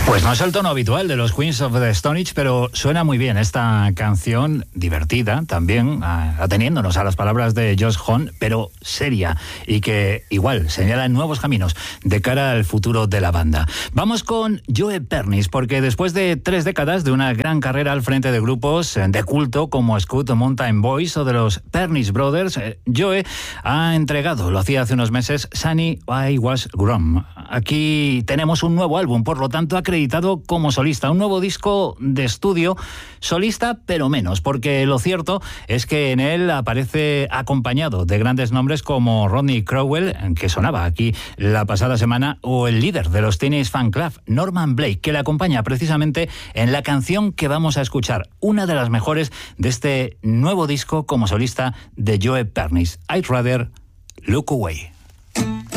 Pues no es el tono habitual de los Queens of the Stone Age, pero suena muy bien esta canción, divertida también, ateniéndonos a las palabras de Josh Homme, pero seria, y que igual señala nuevos caminos de cara al futuro de la banda. Vamos con Joe Pernis, porque después de 3 décadas de una gran carrera al frente de grupos de culto como Scott Mountain Boys o de los Pernis Brothers, Joe ha entregado, lo hacía hace unos meses, Sunny I Was Grown. Aquí tenemos un nuevo álbum, por lo tanto acreditado como solista, un nuevo disco de estudio, solista pero menos, porque lo cierto es que en él aparece acompañado de grandes nombres como Rodney Crowell, que sonaba aquí la pasada semana, o el líder de los Teenage Fan Club, Norman Blake, que le acompaña precisamente en la canción que vamos a escuchar, una de las mejores de este nuevo disco como solista de Joe Pernis, I'd Rather Look Away.